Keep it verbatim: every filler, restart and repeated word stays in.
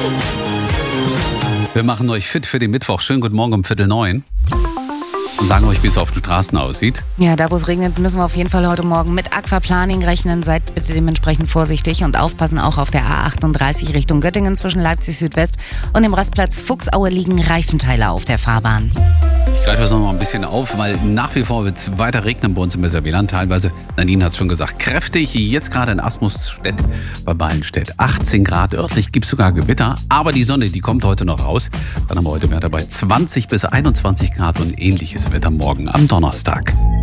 Wir machen euch fit für den Mittwoch. Schönen guten Morgen um Viertel neun. Und sagen euch, wie es auf den Straßen aussieht. Ja, da wo es regnet, müssen wir auf jeden Fall heute Morgen mit Aquaplaning rechnen. Seid bitte dementsprechend vorsichtig und aufpassen auch auf der A achtunddreißig Richtung Göttingen zwischen Leipzig Südwest und dem Rastplatz Fuchsaue liegen Reifenteile auf der Fahrbahn. Ich greife das noch mal ein bisschen auf, weil nach wie vor wird es weiter regnen bei uns im Weserwieland. Teilweise, Nadine hat es schon gesagt, kräftig. Jetzt gerade in Asmusstedt bei Ballenstedt. achtzehn Grad, örtlich gibt es sogar Gewitter. Aber die Sonne, die kommt heute noch raus. Dann haben wir heute mehr dabei zwanzig bis einundzwanzig Grad und ähnliches Wetter morgen am Donnerstag.